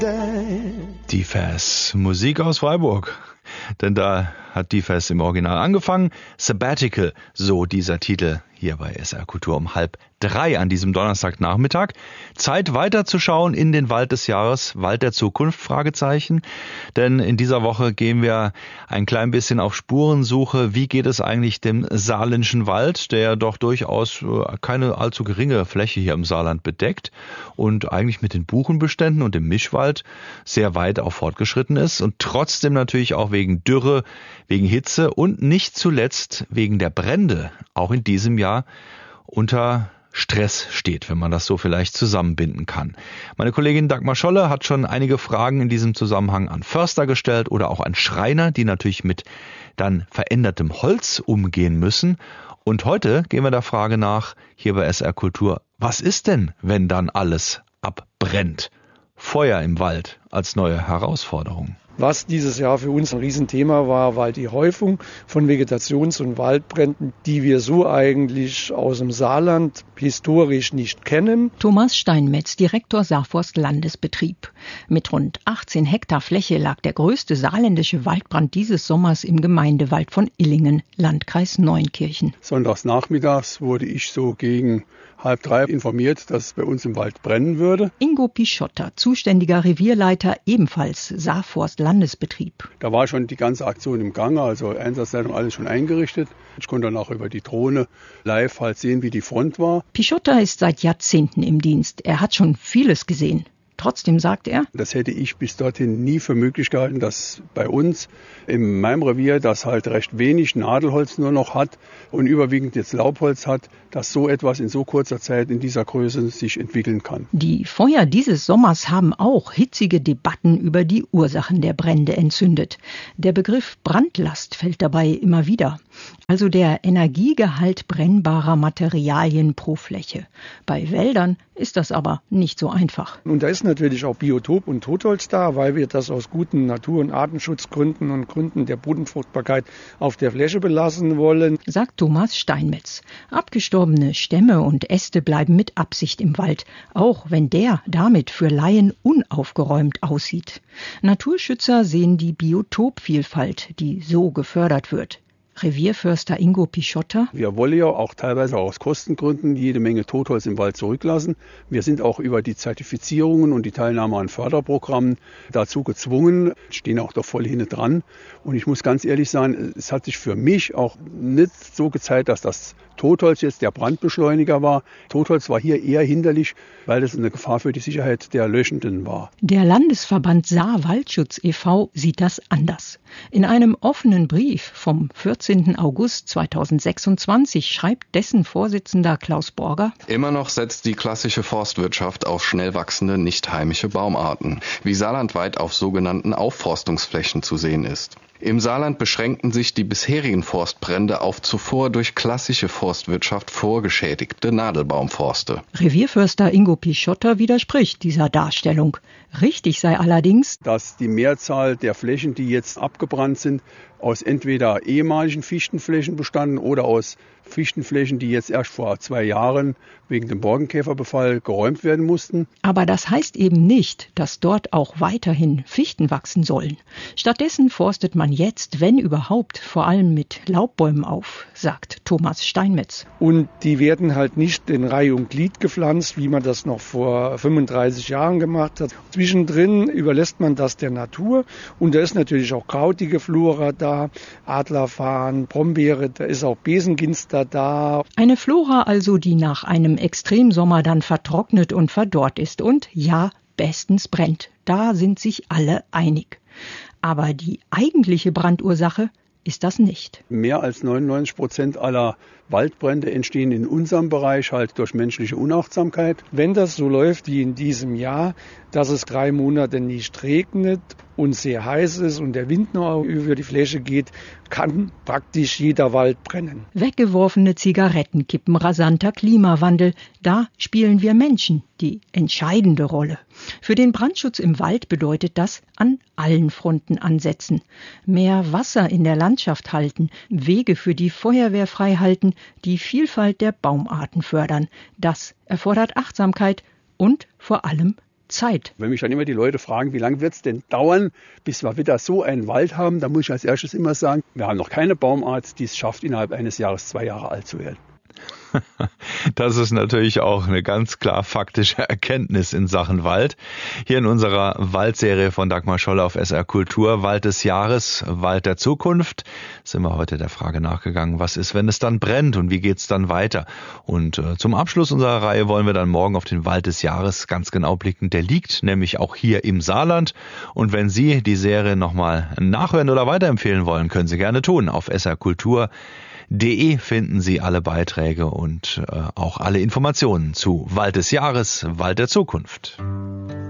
Die Faz, Musik aus Freiburg. Denn da hat die Faz im Original angefangen. Sabbatical, so dieser Titel hier bei SR Kultur um 2:30 an diesem Donnerstagnachmittag. Zeit weiterzuschauen in den Wald des Jahres, Wald der Zukunft, Fragezeichen. Denn in dieser Woche gehen wir ein klein bisschen auf Spurensuche. Wie geht es eigentlich dem saarländischen Wald, der doch durchaus keine allzu geringe Fläche hier im Saarland bedeckt und eigentlich mit den Buchenbeständen und dem Mischwald sehr weit auch fortgeschritten ist und trotzdem natürlich auch wegen Dürre, wegen Hitze und nicht zuletzt wegen der Brände auch in diesem Jahr unter Stress steht, wenn man das so vielleicht zusammenbinden kann. Meine Kollegin Dagmar Scholle hat schon einige Fragen in diesem Zusammenhang an Förster gestellt oder auch an Schreiner, die natürlich mit dann verändertem Holz umgehen müssen. Und heute gehen wir der Frage nach, hier bei SR Kultur, was ist denn, wenn dann alles abbrennt? Feuer im Wald als neue Herausforderung. Was dieses Jahr für uns ein Riesenthema war die Häufung von Vegetations- und Waldbränden, die wir so eigentlich aus dem Saarland historisch nicht kennen. Thomas Steinmetz, Direktor Saarforst Landesbetrieb. Mit rund 18 Hektar Fläche lag der größte saarländische Waldbrand dieses Sommers im Gemeindewald von Illingen, Landkreis Neunkirchen. Sonntags nachmittags wurde ich so gegen 2:30 informiert, dass es bei uns im Wald brennen würde. Ingo Pischotter, zuständiger Revierleiter, ebenfalls Saarforst Landesbetrieb. Da war schon die ganze Aktion im Gange, also Einsatzleitung alles schon eingerichtet. Ich konnte dann auch über die Drohne live halt sehen, wie die Front war. Pischotter ist seit Jahrzehnten im Dienst. Er hat schon vieles gesehen. Trotzdem sagt er, das hätte ich bis dorthin nie für möglich gehalten, dass bei uns in meinem Revier, das halt recht wenig Nadelholz nur noch hat und überwiegend jetzt Laubholz hat, dass so etwas in so kurzer Zeit in dieser Größe sich entwickeln kann. Die Feuer dieses Sommers haben auch hitzige Debatten über die Ursachen der Brände entzündet. Der Begriff Brandlast fällt dabei immer wieder. Also der Energiegehalt brennbarer Materialien pro Fläche. Bei Wäldern ist das aber nicht so einfach. Und da ist natürlich auch Biotop und Totholz da, weil wir das aus guten Natur- und Artenschutzgründen und Gründen der Bodenfruchtbarkeit auf der Fläche belassen wollen, sagt Thomas Steinmetz. Abgestorbene Stämme und Äste bleiben mit Absicht im Wald, auch wenn der damit für Laien unaufgeräumt aussieht. Naturschützer sehen die Biotopvielfalt, die so gefördert wird. Revierförster Ingo Pischotter. Wir wollen ja auch teilweise aus Kostengründen jede Menge Totholz im Wald zurücklassen. Wir sind auch über die Zertifizierungen und die Teilnahme an Förderprogrammen dazu gezwungen, stehen auch da voll hinten dran. Und ich muss ganz ehrlich sagen, es hat sich für mich auch nicht so gezeigt, dass das Totholz jetzt der Brandbeschleuniger war. Totholz war hier eher hinderlich, weil es eine Gefahr für die Sicherheit der Löschenden war. Der Landesverband Saar Waldschutz e.V. sieht das anders. In einem offenen Brief vom 14. August 2026 schreibt dessen Vorsitzender Klaus Borger: Immer noch setzt die klassische Forstwirtschaft auf schnell wachsende, nicht heimische Baumarten, wie saarlandweit auf sogenannten Aufforstungsflächen zu sehen ist. Im Saarland beschränkten sich die bisherigen Forstbrände auf zuvor durch klassische Forstwirtschaft vorgeschädigte Nadelbaumforste. Revierförster Ingo Pischotter widerspricht dieser Darstellung. Richtig sei allerdings, dass die Mehrzahl der Flächen, die jetzt abgebrannt sind, aus entweder ehemaligen Fichtenflächen bestanden oder aus Fichtenflächen, die jetzt erst vor 2 Jahren wegen dem Borkenkäferbefall geräumt werden mussten. Aber das heißt eben nicht, dass dort auch weiterhin Fichten wachsen sollen. Stattdessen forstet man jetzt, wenn überhaupt, vor allem mit Laubbäumen auf, sagt Thomas Steinmetz. Und die werden halt nicht in Reihe und Glied gepflanzt, wie man das noch vor 35 Jahren gemacht hat. Zwischendrin überlässt man das der Natur und da ist natürlich auch krautige Flora da, Adlerfarn, Brombeere, da ist auch Besenginster da. Eine Flora also, die nach einem Extremsommer dann vertrocknet und verdorrt ist und ja, bestens brennt. Da sind sich alle einig. Aber die eigentliche Brandursache ist das nicht. Mehr als 99% aller Waldbrände entstehen in unserem Bereich halt durch menschliche Unachtsamkeit. Wenn das so läuft wie in diesem Jahr, dass es 3 Monate nicht regnet und sehr heiß ist und der Wind noch über die Fläche geht, kann praktisch jeder Wald brennen. Weggeworfene Zigarettenkippen, rasanter Klimawandel, da spielen wir Menschen die entscheidende Rolle. Für den Brandschutz im Wald bedeutet das an allen Fronten ansetzen. Mehr Wasser in der Landschaft halten, Wege für die Feuerwehr frei halten, die Vielfalt der Baumarten fördern. Das erfordert Achtsamkeit und vor allem Zeit. Wenn mich dann immer die Leute fragen, wie lange wird es denn dauern, bis wir wieder so einen Wald haben, dann muss ich als erstes immer sagen, wir haben noch keine Baumart, die es schafft, innerhalb eines Jahres 2 Jahre alt zu werden. Das ist natürlich auch eine ganz klar faktische Erkenntnis in Sachen Wald. Hier in unserer Waldserie von Dagmar Scholle auf SR Kultur, Wald des Jahres, Wald der Zukunft, sind wir heute der Frage nachgegangen, was ist, wenn es dann brennt und wie geht's dann weiter? Und zum Abschluss unserer Reihe wollen wir dann morgen auf den Wald des Jahres ganz genau blicken. Der liegt nämlich auch hier im Saarland. Und wenn Sie die Serie nochmal nachhören oder weiterempfehlen wollen, können Sie gerne tun. Auf srkultur.de finden Sie alle Beiträge und auch alle Informationen zu Wald des Jahres, Wald der Zukunft.